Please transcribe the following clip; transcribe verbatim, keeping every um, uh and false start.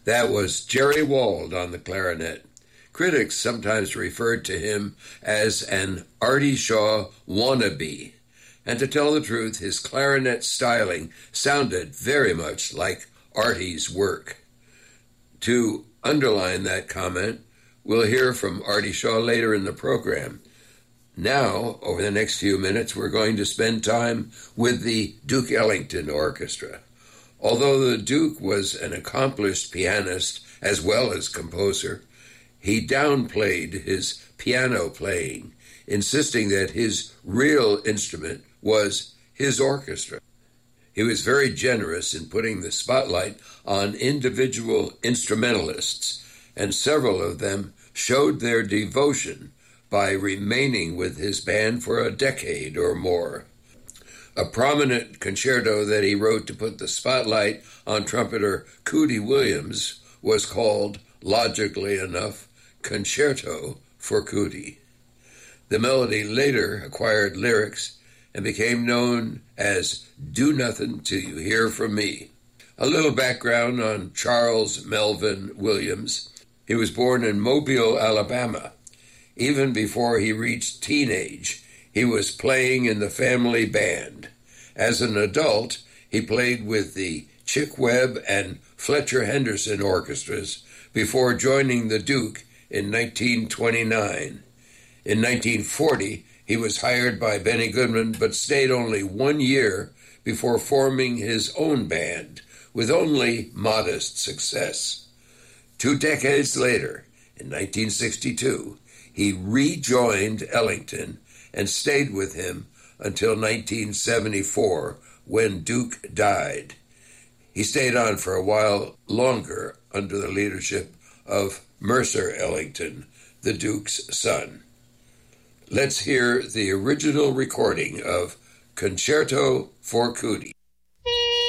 That was Jerry Wald on the clarinet. Critics sometimes referred to him as an Artie Shaw wannabe. And to tell the truth, his clarinet styling sounded very much like Artie's work. To underline that comment, we'll hear from Artie Shaw later in the program. Now, over the next few minutes, we're going to spend time with the Duke Ellington Orchestra. Although the Duke was an accomplished pianist as well as composer, he downplayed his piano playing, insisting that his real instrument was his orchestra. He was very generous in putting the spotlight on individual instrumentalists, and several of them showed their devotion by remaining with his band for a decade or more. A prominent concerto that he wrote to put the spotlight on trumpeter Cootie Williams was called, logically enough, Concerto for Cootie. The melody later acquired lyrics and became known as Do Nothing Till You Hear From Me. A little background on Charles Melvin Williams. He was born in Mobile, Alabama. Even before he reached teenage, he was playing in the family band. As an adult, he played with the Chick Webb and Fletcher Henderson orchestras before joining the Duke in nineteen twenty-nine. In nineteen forty, he was hired by Benny Goodman, but stayed only one year before forming his own band, with only modest success. Two decades later, in nineteen sixty-two, he rejoined Ellington and stayed with him until nineteen seventy-four, when Duke died. He stayed on for a while longer under the leadership of Mercer Ellington, the Duke's son. Let's hear the original recording of Concerto for Cootie.